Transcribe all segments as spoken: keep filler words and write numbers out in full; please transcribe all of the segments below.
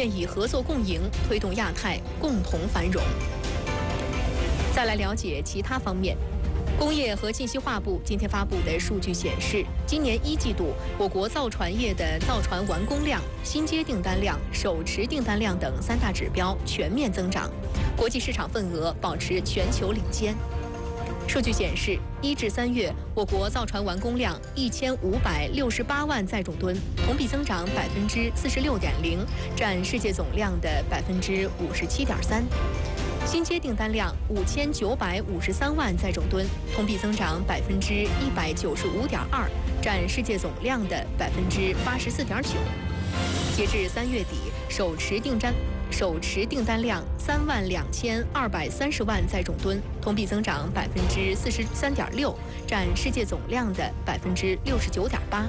愿意合作共赢，推动亚太共同繁荣。再来了解其他方面。工业和信息化部今天发布的数据显示，今年一季度我国造船业的造船完工量、新接订单量、手持订单量等三大指标全面增长，国际市场份额保持全球领先。数据显示，一至三月，我国造船完工量一千五百六十八万载重吨，同比增长百分之四十六点零，占世界总量的百分之五十七点三。新接订单量五千九百五十三万载重吨，同比增长百分之一百九十五点二，占世界总量的百分之八十四点九。截至三月底，手持订单手持订单量三万两千二百三十万载重吨，同比增长百分之四十三点六，占世界总量的百分之六十九点八。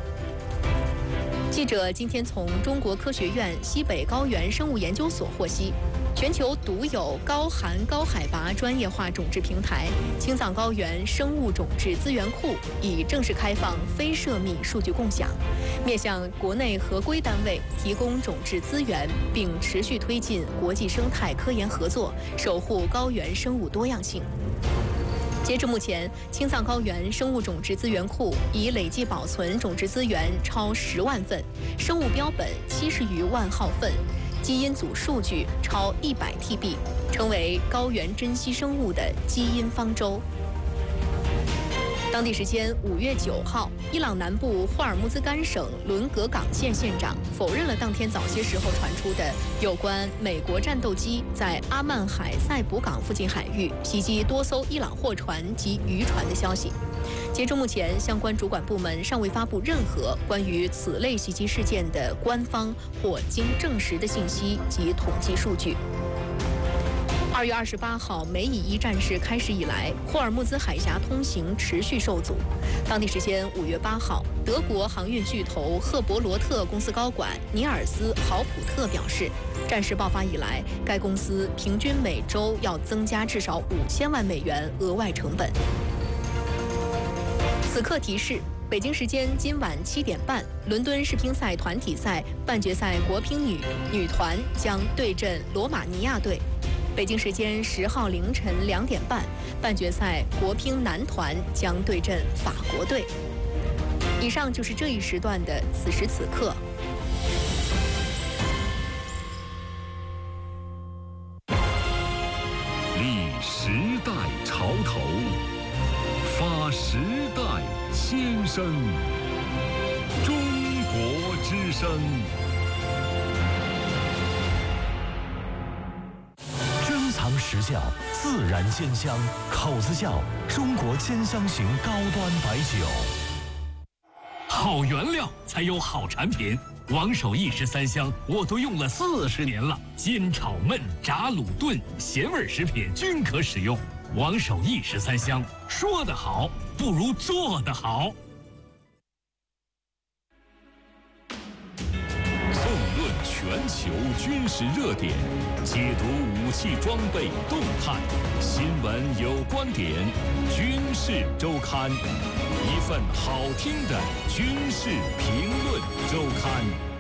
记者今天从中国科学院西北高原生物研究所获悉，全球独有高寒高海拔专业化种质平台青藏高原生物种质资源库已正式开放非涉密数据共享，面向国内合规单位提供种质资源，并持续推进国际生态科研合作，守护高原生物多样性。截至目前，青藏高原生物种质资源库已累计保存种质资源超十万份，生物标本七十余万号份，基因组数据超一百 T B， 成为高原珍稀生物的基因方舟。当地时间五月九号，伊朗南部霍尔木兹干省伦格港县县长否认了当天早些时候传出的有关美国战斗机在阿曼海塞卜港附近海域袭击多艘伊朗货船及渔船的消息。截至目前，相关主管部门尚未发布任何关于此类袭击事件的官方或经证实的信息及统计数据。二月二十八号，美以一战事开始以来，霍尔木兹海峡通行持续受阻。当地时间五月八号，德国航运巨头赫伯罗特公司高管尼尔斯·豪普特表示，战事爆发以来，该公司平均每周要增加至少五千万美元额外成本。此刻提示：北京时间今晚七点半，伦敦世乒赛团体赛半决赛国乒女女团将对阵罗马尼亚队。北京时间十号凌晨两点半，半决赛国乒男团将对阵法国队。以上就是这一时段的此时此刻。 立时代潮头，发时代先声。中国之声。时效，自然鲜香，口子窖中国鲜香型高端白酒。好原料才有好产品，王守义十三香我都用了四十年了，煎炒焖炸卤炖咸味食品均可使用。王守义十三香，说得好不如做得好。全球军事热点，解读武器装备动态，新闻有观点，军事周刊，一份好听的军事评论周刊。